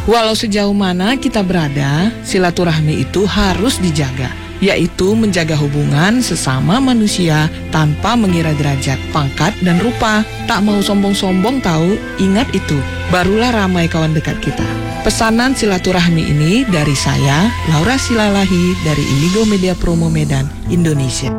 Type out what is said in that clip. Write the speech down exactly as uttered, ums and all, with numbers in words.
Walau sejauh mana kita berada, silaturahmi itu harus dijaga, yaitu menjaga hubungan sesama manusia tanpa mengira derajat, pangkat, dan rupa. Tak mau sombong-sombong tahu, ingat itu, barulah ramai kawan dekat kita. Pesanan silaturahmi ini dari saya, Laura Silalahi, dari Indigo Media Promo Medan, Indonesia.